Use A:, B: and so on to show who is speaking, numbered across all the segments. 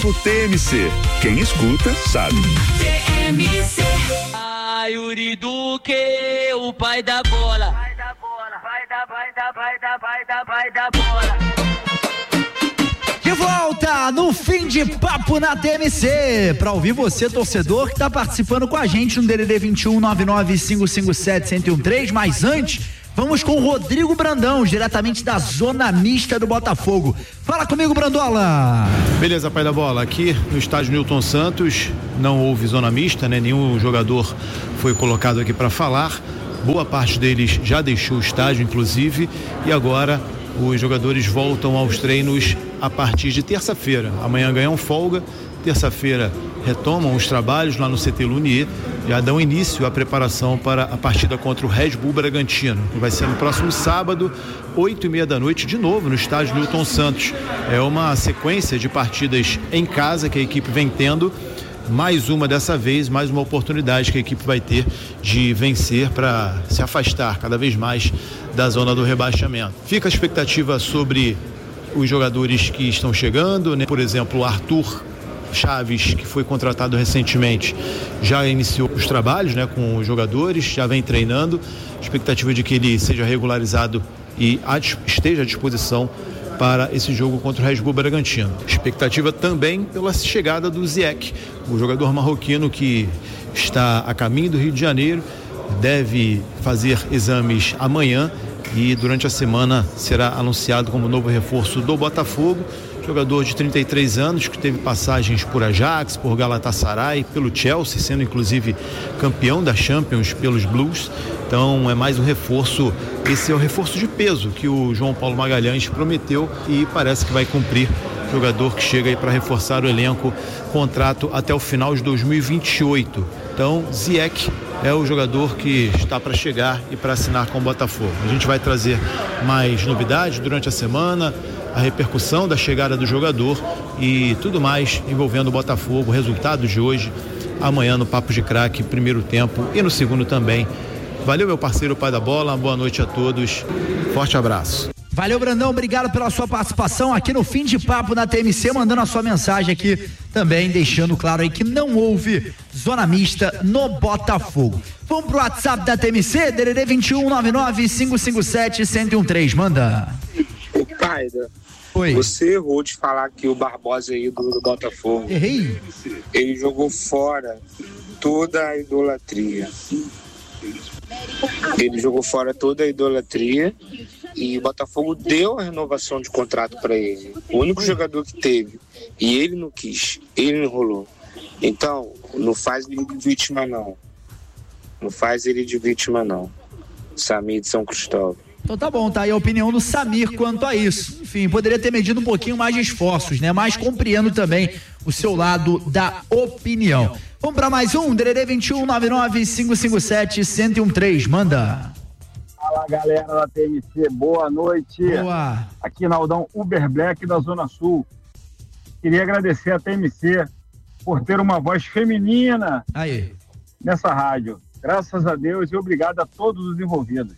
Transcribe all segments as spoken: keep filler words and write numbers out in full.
A: Grupo T M C. Quem escuta, sabe.
B: T M C. Ah, Yuri Duque, o pai da bola. Vai da bola, vai da, vai da, vai da, vai da, vai da bola.
C: De volta no Fim de Papo na T M C, para ouvir você, torcedor, que tá participando com a gente no D D D vinte e um, nove nove cinco cinco sete, um zero um três, mas antes, vamos com o Rodrigo Brandão, diretamente da Zona Mista do Botafogo. Fala comigo, Brandola.
D: Beleza, pai da bola, aqui no estádio Newton Santos, não houve zona mista, né? Nenhum jogador foi colocado aqui para falar, boa parte deles já deixou o estádio, inclusive, e agora os jogadores voltam aos treinos a partir de terça-feira. Amanhã ganham folga, terça-feira retomam os trabalhos lá no C T Lunier, já dão início à preparação para a partida contra o Red Bull Bragantino, que vai ser no próximo sábado, oito e meia da noite, de novo no estádio Newton Santos. É uma sequência de partidas em casa que a equipe vem tendo, mais uma dessa vez, mais uma oportunidade que a equipe vai ter de vencer para se afastar cada vez mais da zona do rebaixamento. Fica a expectativa sobre os jogadores que estão chegando, né? Por exemplo, o Arthur Chaves, que foi contratado recentemente, já iniciou os trabalhos, né, com os jogadores, já vem treinando, expectativa de que ele seja regularizado e esteja à disposição para esse jogo contra o Red Bull Bragantino. Expectativa também pela chegada do Ziyech, o jogador marroquino que está a caminho do Rio de Janeiro, deve fazer exames amanhã e durante a semana será anunciado como novo reforço do Botafogo. Jogador de trinta e três anos, que teve passagens por Ajax, por Galatasaray, pelo Chelsea, sendo inclusive campeão da Champions pelos Blues. Então é mais um reforço, esse é o reforço de peso que o João Paulo Magalhães prometeu e parece que vai cumprir. Jogador que chega aí para reforçar o elenco, contrato até o final de dois mil e vinte e oito. Então Ziyech é o jogador que está para chegar e para assinar com o Botafogo. A gente vai trazer mais novidades durante a semana, a repercussão da chegada do jogador e tudo mais envolvendo o Botafogo, resultados de hoje, amanhã no Papo de Craque, primeiro tempo e no segundo também. Valeu, meu parceiro pai da bola, uma boa noite a todos, forte abraço.
C: Valeu, Brandão, obrigado pela sua participação aqui no Fim de Papo na T M C, mandando a sua mensagem aqui também, deixando claro aí que não houve zona mista no Botafogo. Vamos pro WhatsApp da T M C, D D D vinte e um, nove nove cinco cinco sete, um zero um três, manda.
E: Ô, Paida,
C: Oi.
E: Você errou de falar que o Barbosa aí do, do Botafogo.
C: Errei.
E: Ele jogou fora toda a idolatria. Ele jogou fora toda a idolatria e o Botafogo deu a renovação de contrato para ele. O único jogador que teve. E ele não quis. Ele enrolou. Então, não faz ele de vítima, não. Não faz ele de vítima, não. Samir de São Cristóvão.
C: Então tá bom, tá aí a opinião do Samir quanto a isso. Enfim, poderia ter medido um pouquinho mais de esforços, né? Mas compreendo também o seu lado da opinião. Vamos para mais um, D D D vinte e um, nove nove cinco cinco sete, um zero um três, manda.
F: Fala, galera da T M C, boa noite.
C: Boa.
F: Aqui na Aldão Uber Black da Zona Sul. Queria agradecer a T M C por ter uma voz feminina
C: aí
F: nessa rádio. Graças a Deus e obrigado a todos os envolvidos.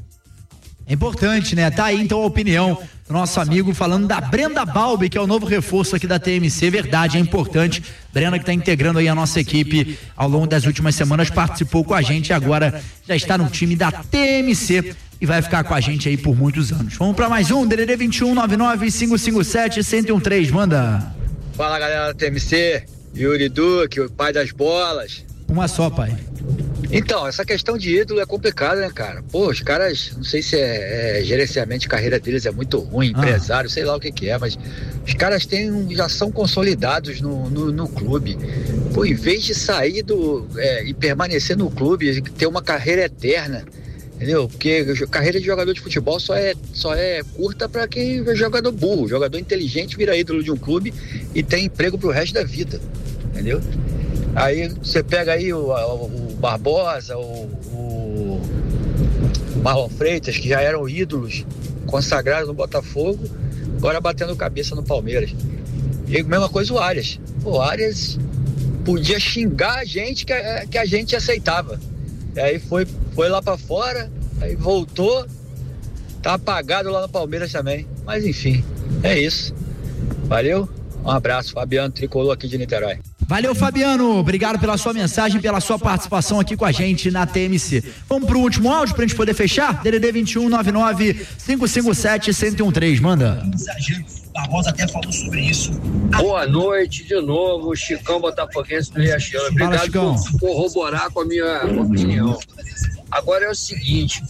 C: É importante, né? Tá aí então a opinião do nosso amigo falando da Brenda Balbi, que é o novo reforço aqui da T M C. Verdade, é importante. Brenda, que está integrando aí a nossa equipe ao longo das últimas semanas, participou com a gente e agora já está no time da T M C e vai ficar com a gente aí por muitos anos. Vamos para mais um, D D D vinte e um, nove nove cinco cinco sete, um zero um três, manda.
G: Fala, galera da T M C, Yuri Duque, o pai das bolas.
C: Uma só, pai.
G: Então, essa questão de ídolo é complicada, né, cara? Pô, os caras, não sei se é, é gerenciamento de carreira deles é muito ruim, ah. empresário, sei lá o que que é, mas os caras têm, já são consolidados no, no, no clube. Pô, em vez de sair do, é, e permanecer no clube, ter uma carreira eterna, entendeu? Porque a carreira de jogador de futebol só é, só é curta pra quem é jogador burro. Jogador inteligente vira ídolo de um clube e tem emprego pro resto da vida, entendeu? Aí você pega aí o, o Barbosa, o, o Marlon Freitas, que já eram ídolos consagrados no Botafogo, agora batendo cabeça no Palmeiras. E a mesma coisa o Arias. O Arias podia xingar a gente que a, que a gente aceitava. E aí foi, foi lá pra fora, aí voltou, tá apagado lá no Palmeiras também. Mas enfim, é isso. Valeu, Um abraço, Fabiano Tricolor aqui de Niterói.
C: Valeu, Fabiano. Obrigado pela sua mensagem, pela sua participação aqui com a gente na T M C. Vamos pro último áudio pra gente poder fechar? D D D vinte e um, nove nove, cinco cinco sete, zero um três. Manda.
H: Barbosa até falou sobre isso.
I: Boa noite de novo, Chicão Botafoguense do Riachão. Obrigado
C: Fala,
I: por corroborar com a minha opinião. Agora é o seguinte,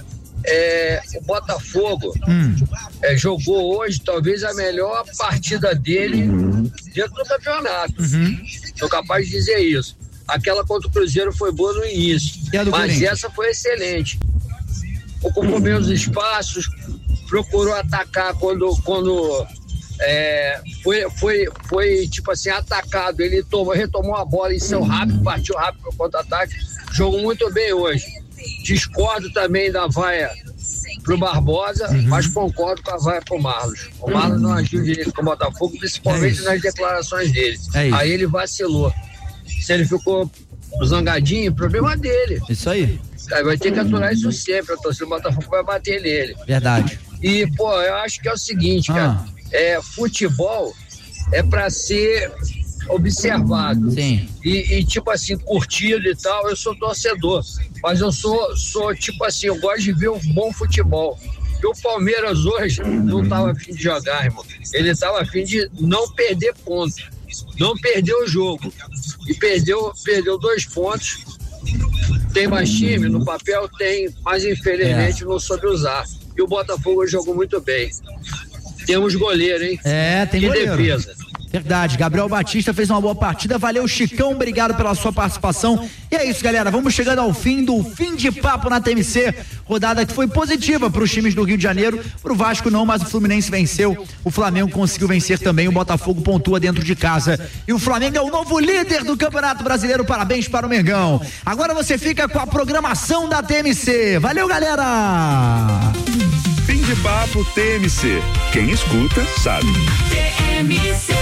I: é, o Botafogo
C: Hum.
I: é, jogou hoje talvez a melhor partida dele dentro do campeonato. Estou capaz de dizer isso. Aquela contra o Cruzeiro foi boa no início,
C: E a do
I: mas
C: Corinthians?
I: essa foi excelente. Ocupou menos espaços, procurou atacar quando, quando é, foi, foi, foi tipo assim, atacado. Ele tomou, retomou a bola em seu rápido, partiu rápido para o contra-ataque. Jogou muito bem hoje. Discordo também da vaia pro Barbosa,
C: Uhum.
I: mas concordo com a vaia pro Marlos. O Marlos não agiu direito com o Botafogo, principalmente
C: É
I: nas declarações dele.
C: É isso.
I: Aí ele vacilou. Se ele ficou zangadinho, problema dele.
C: Isso aí.
I: Aí vai ter que aturar isso sempre. A torcida do Botafogo vai bater nele.
C: Verdade.
I: E, pô, eu acho que é o seguinte, cara.
C: Ah.
I: É, futebol é pra ser observado.
C: Sim.
I: E, e, tipo assim, curtido e tal. Eu sou torcedor. Mas eu sou, sou, tipo assim, eu gosto de ver um bom futebol. E o Palmeiras hoje não tava a fim de jogar, irmão. Ele tava a fim de não perder ponto. Não perdeu o jogo. E perdeu, perdeu dois pontos. Tem mais time? No papel tem, mas infelizmente
C: É.
I: não soube usar. E o Botafogo jogou muito bem. Temos goleiro, hein?
C: É, tem
I: que
C: goleiro.
I: defesa.
C: Verdade, Gabriel Batista fez uma boa partida, valeu Chicão, obrigado pela sua participação, e é isso galera, vamos chegando ao fim do fim de papo na T M C, rodada que foi positiva para os times do Rio de Janeiro, pro Vasco não, mas o Fluminense venceu, o Flamengo conseguiu vencer também, o Botafogo pontua dentro de casa, e o Flamengo é o novo líder do Campeonato Brasileiro, parabéns para o Mengão. Agora você fica com a programação da T M C, valeu galera!
A: Fim de papo T M C. Quem escuta sabe.
B: T M C.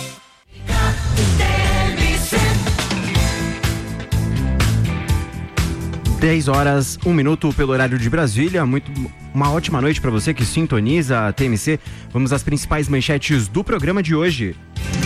J: dez horas, um minuto pelo horário de Brasília. Muito, uma ótima noite para você que sintoniza a T M C. Vamos às principais manchetes do programa de hoje.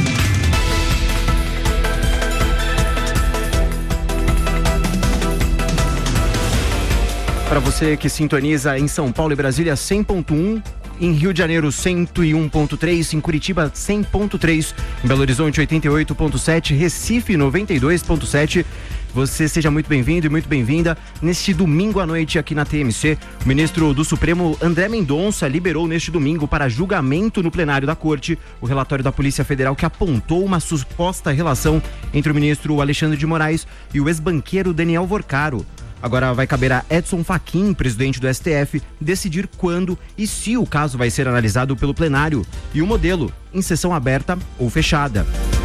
J: Para você que sintoniza em São Paulo e Brasília cem ponto um, em Rio de Janeiro cento e um ponto três, em Curitiba cem ponto três, em Belo Horizonte oitenta e oito ponto sete, Recife noventa e dois ponto sete. Você seja muito bem-vindo e muito bem-vinda. Neste domingo à noite aqui na T M C, o ministro do Supremo André Mendonça liberou neste domingo para julgamento no plenário da Corte o relatório da Polícia Federal que apontou uma suposta relação entre o ministro Alexandre de Moraes e o ex-banqueiro Daniel Vorcaro. Agora vai caber a Edson Fachin, presidente do S T F, decidir quando e se o caso vai ser analisado pelo plenário e o modelo, em sessão aberta ou fechada.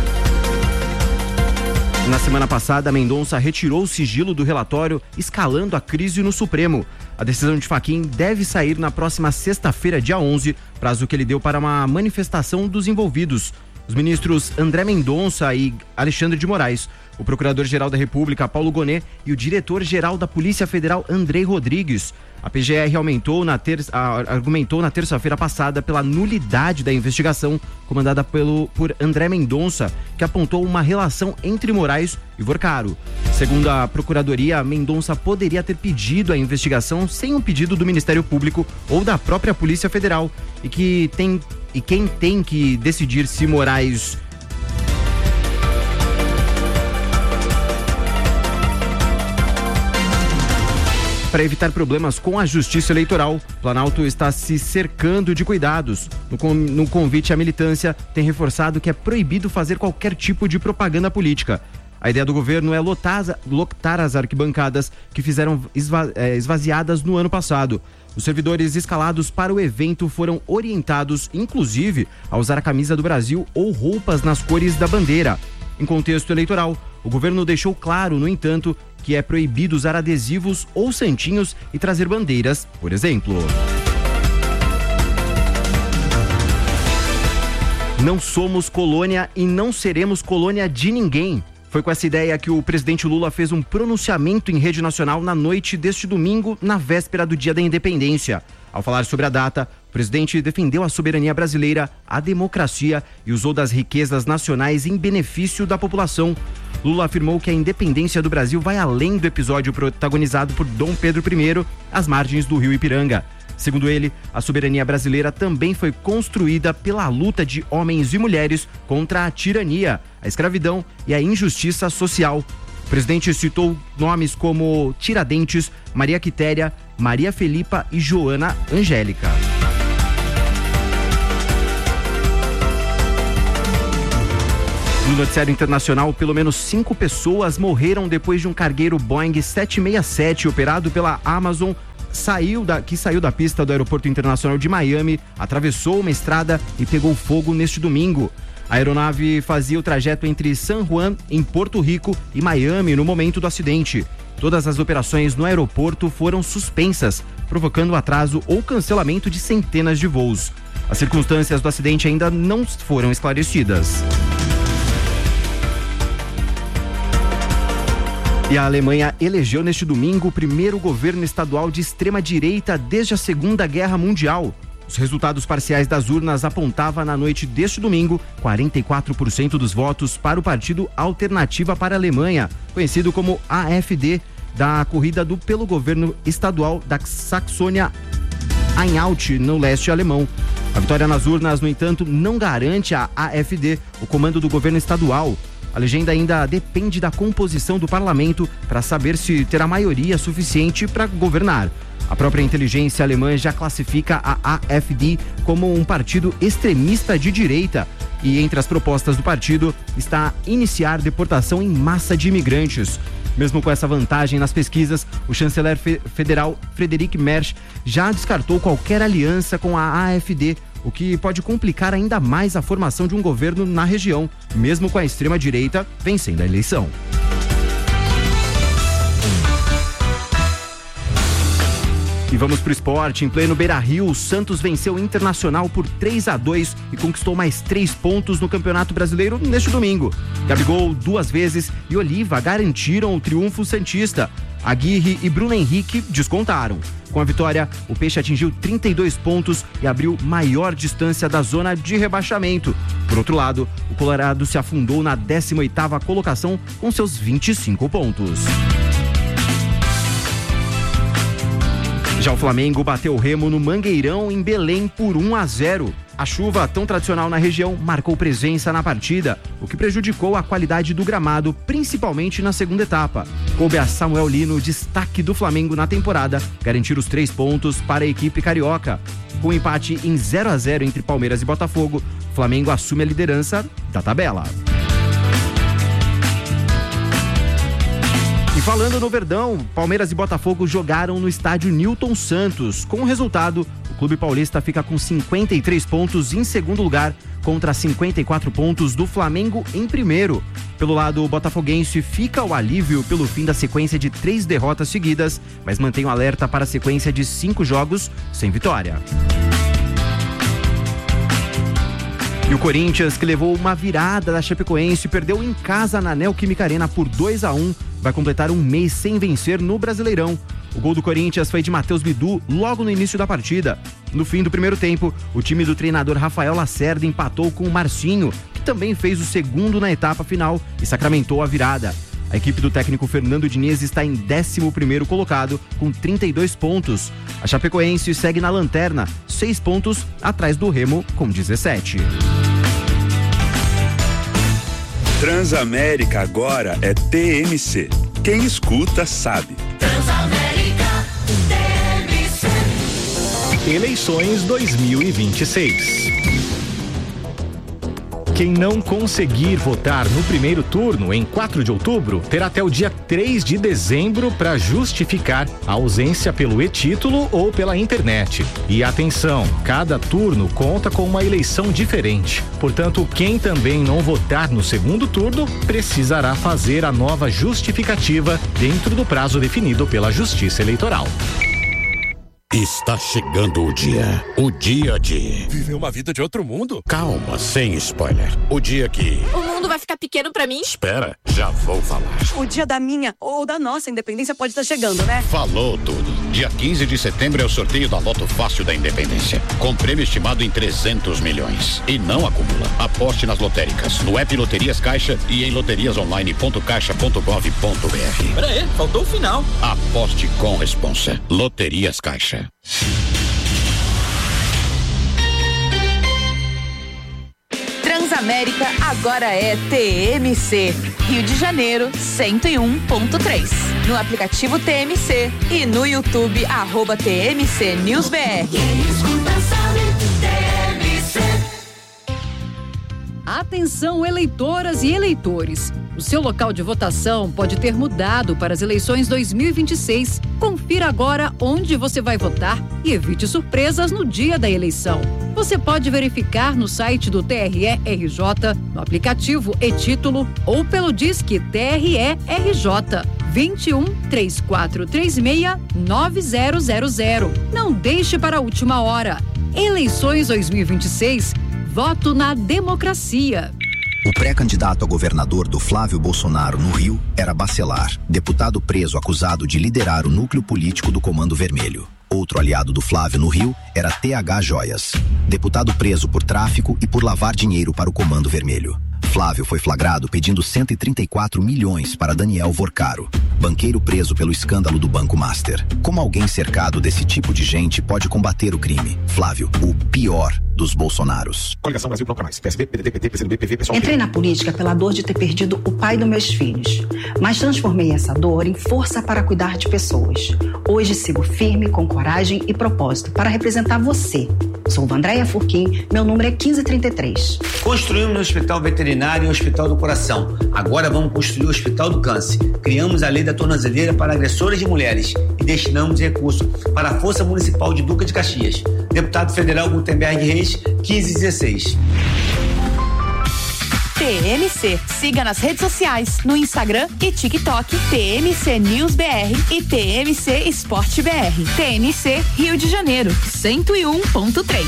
J: Na semana passada, Mendonça retirou o sigilo do relatório, escalando a crise no Supremo. A decisão de Fachin deve sair na próxima sexta-feira, dia onze, prazo que ele deu para uma manifestação dos envolvidos. Os ministros André Mendonça e Alexandre de Moraes, o Procurador-Geral da República, Paulo Gonet, e o Diretor-Geral da Polícia Federal, Andrei Rodrigues. A P G R aumentou na ter... argumentou na terça-feira passada pela nulidade da investigação comandada pelo... por André Mendonça, que apontou uma relação entre Moraes e Vorcaro. Segundo a Procuradoria, Mendonça poderia ter pedido a investigação sem um pedido do Ministério Público ou da própria Polícia Federal, e que tem e quem tem que decidir se Moraes Para evitar problemas com a justiça eleitoral, Planalto está se cercando de cuidados. No, com, no convite à militância, tem reforçado que é proibido fazer qualquer tipo de propaganda política. A ideia do governo é lotar, lotar as arquibancadas que fizeram esva, é, esvaziadas no ano passado. Os servidores escalados para o evento foram orientados, inclusive, a usar a camisa do Brasil ou roupas nas cores da bandeira. Em contexto eleitoral, o governo deixou claro, no entanto, que é proibido usar adesivos ou santinhos e trazer bandeiras, por exemplo. Não somos colônia e não seremos colônia de ninguém. Foi com essa ideia que o presidente Lula fez um pronunciamento em rede nacional na noite deste domingo, na véspera do Dia da Independência. Ao falar sobre a data, o presidente defendeu a soberania brasileira, a democracia e usou das riquezas nacionais em benefício da população. Lula afirmou que a independência do Brasil vai além do episódio protagonizado por Dom Pedro I, às margens do rio Ipiranga. Segundo ele, a soberania brasileira também foi construída pela luta de homens e mulheres contra a tirania, a escravidão e a injustiça social. O presidente citou nomes como Tiradentes, Maria Quitéria, Maria Felipa e Joana Angélica. No noticiário internacional, pelo menos cinco pessoas morreram depois de um cargueiro Boeing sete seis sete operado pela Amazon Saiu da, que saiu da pista do Aeroporto Internacional de Miami, atravessou uma estrada e pegou fogo neste domingo. A aeronave fazia o trajeto entre San Juan, em Porto Rico, e Miami no momento do acidente. Todas as operações no aeroporto foram suspensas, provocando atraso ou cancelamento de centenas de voos. As circunstâncias do acidente ainda não foram esclarecidas. E a Alemanha elegeu neste domingo o primeiro governo estadual de extrema-direita desde a Segunda Guerra Mundial. Os resultados parciais das urnas apontavam na noite deste domingo quarenta e quatro por cento dos votos para o partido Alternativa para a Alemanha, conhecido como A F D, da corrida do, pelo governo estadual da Saxônia-Anhalt, no leste alemão. A vitória nas urnas, no entanto, não garante à A F D o comando do governo estadual. A legenda ainda depende da composição do parlamento para saber se terá maioria suficiente para governar. A própria inteligência alemã já classifica a A F D como um partido extremista de direita e entre as propostas do partido está iniciar deportação em massa de imigrantes. Mesmo com essa vantagem nas pesquisas, o chanceler fe- federal Friedrich Merz já descartou qualquer aliança com a A F D, o que pode complicar ainda mais a formação de um governo na região, mesmo com a extrema-direita vencendo a eleição. E vamos pro esporte. Em pleno Beira-Rio, o Santos venceu o Internacional por três a dois e conquistou mais três pontos no Campeonato Brasileiro neste domingo. Gabigol duas vezes e Oliva garantiram o triunfo santista. Aguirre e Bruno Henrique descontaram. Com a vitória, o Peixe atingiu trinta e dois pontos e abriu maior distância da zona de rebaixamento. Por outro lado, o Colorado se afundou na décima oitava colocação com seus vinte e cinco pontos. Já o Flamengo bateu o Remo no Mangueirão, em Belém, por um a zero. A chuva, tão tradicional na região, marcou presença na partida, o que prejudicou a qualidade do gramado, principalmente na segunda etapa. Coube a Samuel Lino, destaque do Flamengo na temporada, garantir os três pontos para a equipe carioca. Com um empate em zero a zero entre Palmeiras e Botafogo, o Flamengo assume a liderança da tabela. E falando no Verdão, Palmeiras e Botafogo jogaram no estádio Newton Santos. Com o resultado, o clube paulista fica com cinquenta e três pontos em segundo lugar, contra cinquenta e quatro pontos do Flamengo em primeiro. Pelo lado botafoguense, fica o alívio pelo fim da sequência de três derrotas seguidas, mas mantém o alerta para a sequência de cinco jogos sem vitória. E o Corinthians, que levou uma virada da Chapecoense, perdeu em casa na Neoquímica Arena por dois a um, vai completar um mês sem vencer no Brasileirão. O gol do Corinthians foi de Matheus Bidu logo no início da partida. No fim do primeiro tempo, o time do treinador Rafael Lacerda empatou com o Marcinho, que também fez o segundo na etapa final e sacramentou a virada. A equipe do técnico Fernando Diniz está em décimo primeiro colocado, com trinta e dois pontos. A Chapecoense segue na lanterna, seis pontos atrás do Remo, com dezessete.
A: Transamérica agora é T M C. Quem escuta sabe.
B: Transamérica T M C.
K: Eleições dois mil e vinte e seis. Quem não conseguir votar no primeiro turno, em quatro de outubro, terá até o dia três de dezembro para justificar a ausência pelo e-título ou pela internet. E atenção, cada turno conta com uma eleição diferente. Portanto, quem também não votar no segundo turno precisará fazer a nova justificativa dentro do prazo definido pela Justiça Eleitoral.
L: Está chegando o dia. O dia de...
M: Viver uma vida de outro mundo?
L: Calma, sem spoiler. O dia que...
N: O mundo vai ficar pequeno pra mim?
L: Espera, já vou falar.
O: O dia da minha ou da nossa independência pode estar chegando, né?
L: Falou tudo. Dia quinze de setembro é o sorteio da Loto Fácil da Independência. Com prêmio estimado em trezentos milhões. E não acumula. Aposte nas lotéricas, no app Loterias Caixa e em loterias online ponto caixa ponto gov ponto br.
M: Pera aí, faltou o final.
L: Aposte com responsa. Loterias Caixa.
P: Transamérica agora é T M C, Rio de Janeiro cento e um ponto três. No aplicativo T M C e no YouTube, arroba T M C News B R.
Q: Atenção, eleitoras e eleitores. O seu local de votação pode ter mudado para as eleições dois mil e vinte e seis. Confira agora onde você vai votar e evite surpresas no dia da eleição. Você pode verificar no site do T R E R J, no aplicativo e-Título ou pelo Disque T R E R J vinte e um, três quatro três seis, nove zero zero zero. Não deixe para a última hora. Eleições dois mil e vinte e seis. Voto na democracia.
R: O pré-candidato a governador do Flávio Bolsonaro no Rio era Bacelar, deputado preso acusado de liderar o núcleo político do Comando Vermelho. Outro aliado do Flávio no Rio era T H Joias, deputado preso por tráfico e por lavar dinheiro para o Comando Vermelho. Flávio foi flagrado pedindo cento e trinta e quatro milhões para Daniel Vorcaro, banqueiro preso pelo escândalo do Banco Master. Como alguém cercado desse tipo de gente pode combater o crime? Flávio, o pior dos Bolsonaros.
S: Coligação Brasil Pro Mais, P S B, P D T, P T, P C do B, P V, Pessoal.
T: Entrei na política pela dor de ter perdido o pai dos meus filhos, mas transformei essa dor em força para cuidar de pessoas. Hoje sigo firme, com coragem e propósito para representar você. Sou Vandréia Furquim, meu número é quinze trinta e três.
U: Construímos um hospital veterinário e um hospital do coração. Agora vamos construir o hospital do câncer. Criamos a lei da tornozeleira para agressores de mulheres e destinamos recursos para a Força Municipal de Duca de Caxias. Deputado Federal Gutenberg Reis, quinze dezesseis.
P: T M C. Siga nas redes sociais, no Instagram e TikTok, T M C News B R e T M C Esporte B R. T M C Rio de Janeiro, cento e um ponto três.